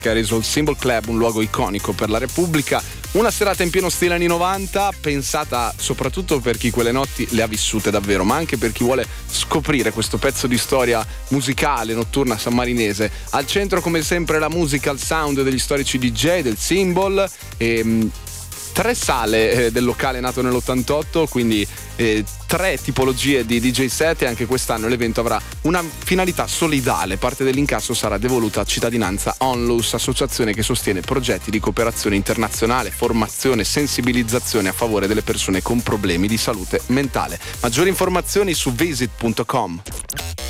che ha reso il Symbol Club un luogo iconico per la Repubblica. Una serata in pieno stile anni 90, pensata soprattutto per chi quelle notti le ha vissute davvero, ma anche per chi vuole scoprire questo pezzo di storia musicale notturna sammarinese. Al centro come sempre la musica, il sound degli storici DJ del Symbol e 3 sale del locale nato nell'88, quindi 3 tipologie di DJ set, e anche quest'anno l'evento avrà una finalità solidale. Parte dell'incasso sarà devoluta a Cittadinanza Onlus, associazione che sostiene progetti di cooperazione internazionale, formazione, sensibilizzazione a favore delle persone con problemi di salute mentale. Maggiori informazioni su visit.com.